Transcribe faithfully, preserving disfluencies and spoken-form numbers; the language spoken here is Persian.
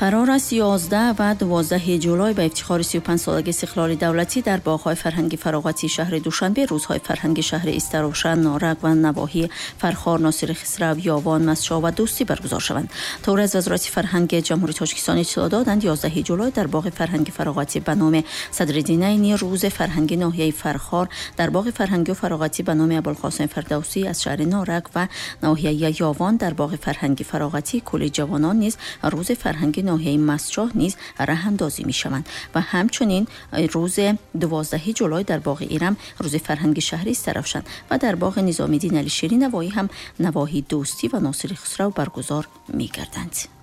قرار است یازده و دوازده جولای به افتخار سی و پنج سالگی استقلال دولتی در باغ‌های فرهنگی فراغتی شهر دوشنبه روزهای فرهنگی شهر استروشن، نارک و نواحی فرخار، ناصر خسرو، یاوان، مسچا و دوستی برگزار شوند. طور از وزارت فرهنگ جمهوری تاجیکستان اطلاع دادند یازده جولای در باغ فرهنگی فراغتی به نام صدرالدین عینی روز فرهنگی ناحیه فرخار، در باغ فرهنگی و فراغتی به نام ابوالقاسم فردوسی از شهر نارک و ناحیه یاوان در باغ فرهنگی فراغتی کولی جوانان نیز روز فرهنگی ناحیه مسچا نیز راه اندازی می شوند و همچنین روز دوازده جولای در باغ ایرم روز فرهنگی شهری استروشن و در باغ نظامی الدین علی شیری نواحی هم نواحی دوستی و ناصر خسرو برگزار می گردند.